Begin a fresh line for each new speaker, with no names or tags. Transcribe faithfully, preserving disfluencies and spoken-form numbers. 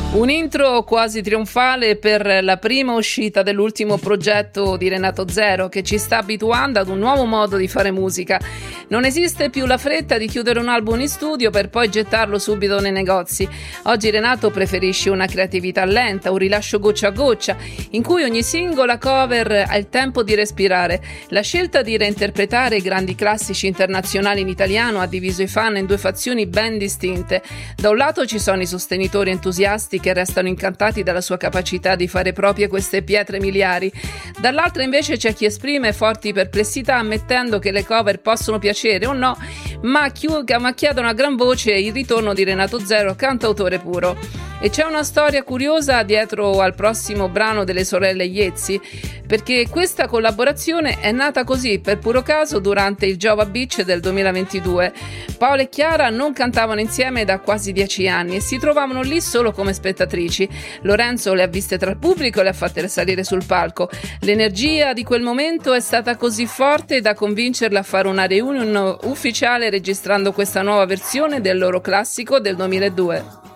Un intro quasi trionfale per la prima uscita dell'ultimo progetto di Renato Zero, che ci sta abituando ad un nuovo modo di fare musica. Non esiste più la fretta di chiudere un album in studio per poi gettarlo subito nei negozi. Oggi Renato preferisce una creatività lenta, un rilascio goccia a goccia, in cui ogni singola cover ha il tempo di respirare. La scelta di reinterpretare i grandi classici internazionali in italiano ha diviso i fan in due fazioni ben distinte. Da un lato ci sono i sostenitori entusiasti che restano incantati dalla sua capacità di fare proprie queste pietre miliari. Dall'altra invece c'è chi esprime forti perplessità ammettendo che le cover possono piacere o no, ma, chi- ma chiedono a gran voce il ritorno di Renato Zero, cantautore puro. E c'è una storia curiosa dietro al prossimo brano delle sorelle Iezzi, perché questa collaborazione è nata così, per puro caso, durante il Jova Beach del duemilaventidue. Paola e Chiara non cantavano insieme da quasi dieci anni e si trovavano lì solo come spettatrici. Lorenzo le ha viste tra il pubblico e le ha fatte salire sul palco. L'energia di quel momento è stata così forte da convincerla a fare una reunion ufficiale registrando questa nuova versione del loro classico del duemiladue.